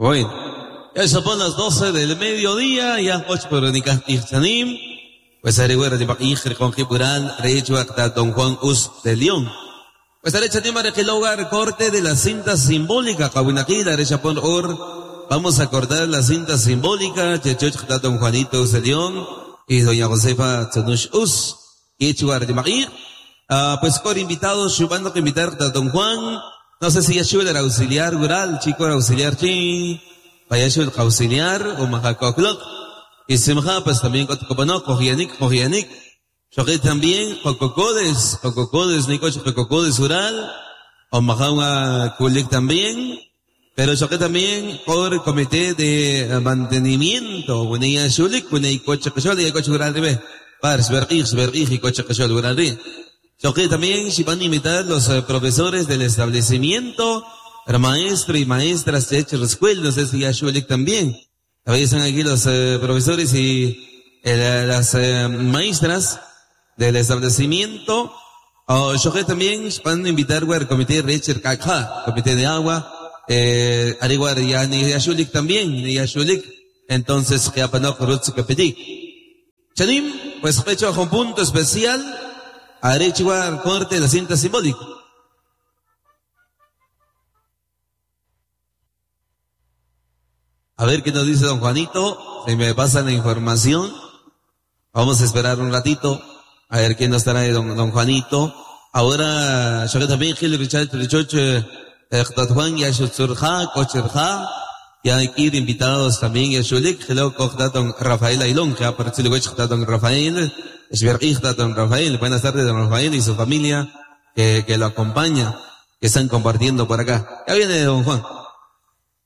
Bueno, ya son las 12 del mediodía, ya 8 por Nikah Ihsanim, pues areguera de Bakir con Jipural, Recho hasta Don Juan Us de León. Pues derecha de Marequilogar, corte de la cinta simbólica, Kawinaki, la derecha por Or, vamos a cortar la cinta simbólica, Chechoch hasta Don Juanito Us de León, y Doña Josefa Tzonush Us, y Chuar de Bakir. Pues con invitados, chupando que invitar a Don Juan. No sé si Yeshua era auxiliar rural, chico era auxiliar chi, para Yeshua el auxiliar, o majacoklok. Y Simha, pues también Cotocopanok, Cojianik. Choque también, Cococodes, Nicoch, Cococodes rural, o Majawa Kulik también. Pero choque también por el comité de mantenimiento, Bunei Shulik, Bunei Coche Cachol, y Coche rural de Pars, Bergij, y Coche Cachol rural de. Choque también, si van a invitar los profesores del establecimiento, maestro y maestras de la escuela, no sé si Yashulik también. A veces están aquí los profesores y las maestras del establecimiento. Choque también, van a invitar al comité Recher Kakha, comité de agua, ariguar ya ni Yashulik también, ni Yashulik. Entonces, que apanok rutz que pedí. Chanim, pues hecho un punto especial. Arechua corte de la cinta simbólica. A ver qué nos dice don Juanito. Si me pasa la información. Vamos a esperar un ratito. A ver quién nos trae don Juanito. Ahora, yo también Gil Richard Trichoche, Juan Yashutsurja, Cocherja. Ya hay que ir invitados también Yashulik. Hello, don Rafael Ailón, que apareció el don Rafael. Don Rafael, buenas tardes don Rafael y su familia que lo acompaña, que están compartiendo por acá. Ya viene don Juan.